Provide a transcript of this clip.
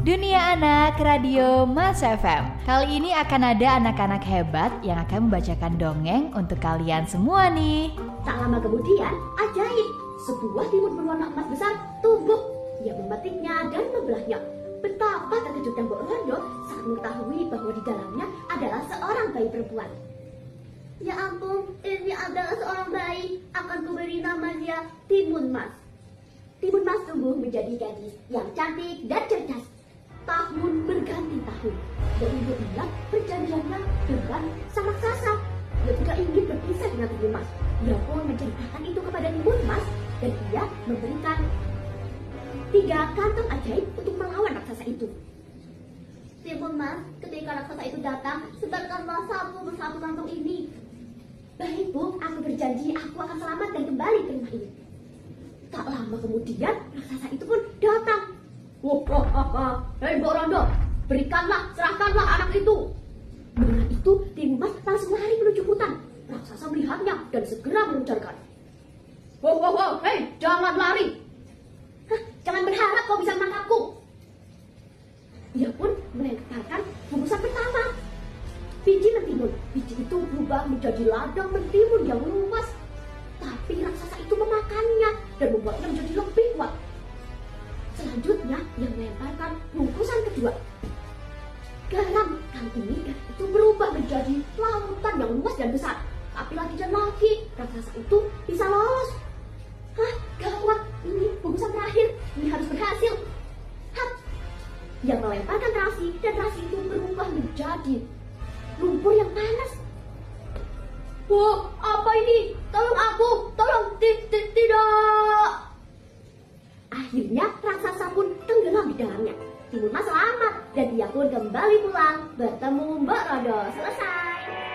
Dunia Anak Radio Mas FM. Kali ini akan ada anak-anak hebat yang akan membacakan dongeng untuk kalian semua nih. Tak lama kemudian, ajaib, sebuah timun berwarna emas besar tumbuh. Ia memetiknya dan membelahnya. Betapa terkejutnya Mbok Rondo saat mengetahui bahwa di dalamnya adalah seorang bayi perempuan. Ya ampun, ini adalah seorang bayi. Akan kuberi nama dia Timun Mas. Timun Mas tumbuh menjadi gadis yang cantik dan cerdas. Tahun berganti tahun, dan ibunya perjanjiannya dengan sang raksasa. Ia tidak ingin berpisah dengan Timun Mas. Ia pun menceritakan itu kepada Timun Mas, dan ia memberikan 3 kantong ajaib untuk melawan raksasa itu. Timun Mas, ketika raksasa itu datang, sebarkanlah satu persatu kantong ini. Baik Bu, aku berjanji aku akan selamat dan kembali ke rumah ini. Tak lama kemudian, raksasa itu pun datang. Hei Mbok Rondo, berikanlah, serahkanlah anak itu. Mendengar itu, Timun Mas langsung lari menuju hutan. Raksasa melihatnya dan segera mengujarkan. Hei, jangan lari. Jangan berharap kau bisa menangkapku. Ia pun melemparkan bungkusan pertama. Biji mentimun. Biji itu berubah menjadi ladang mentimun yang luas. Tapi raksasa itu memakannya dan membuatnya menjadi lebih kuat. Selanjutnya, ia melemparkan bungkusan kedua. Garam. Kali ini garam itu berubah menjadi lautan yang luas dan besar. Tapi lagi dan lagi, raksasa itu bisa lolos. Gawat, ini bungkusan terakhir. Ini harus berhasil. Ia melemparkan terasi, dan terasi itu berubah menjadi lumpur yang panas. Wah, apa ini? Tolong aku, tolong, tidak. Akhirnya raksasa pun tenggelam di dalamnya. Timun Mas selamat dan ia pun kembali pulang bertemu Mbok Rondo. Selesai.